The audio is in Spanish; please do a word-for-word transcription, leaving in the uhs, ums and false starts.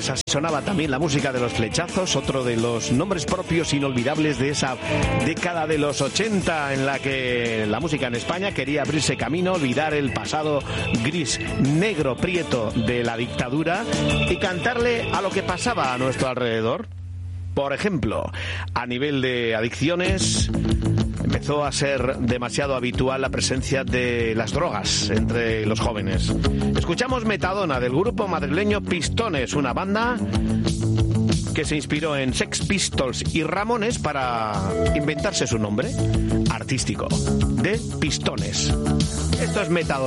pues así sonaba también la música de Los Flechazos, otro de los nombres propios inolvidables de esa década de los ochenta en la que la música en España quería abrirse camino, olvidar el pasado gris, negro, prieto de la dictadura y cantarle a lo que pasaba a nuestro alrededor. Por ejemplo, a nivel de adicciones, empezó a ser demasiado habitual la presencia de las drogas entre los jóvenes. Escuchamos Metadona del grupo madrileño Pistones, una banda que se inspiró en Sex Pistols y Ramones para inventarse su nombre artístico de Pistones. Esto es Metadona.